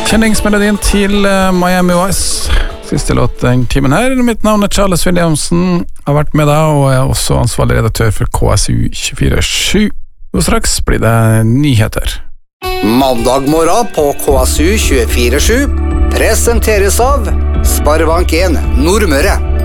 Kjenningsmelodien til Miami Vice. Siste låt den timen her. Mitt navn Charles Williamson. Har vært med da, og er også ansvarlig redaktør for KSU 24/7. Og straks blir det nyheter. Mandag morgen på KSU 24/7 presenteres av Sparebank 1 Nordmøre.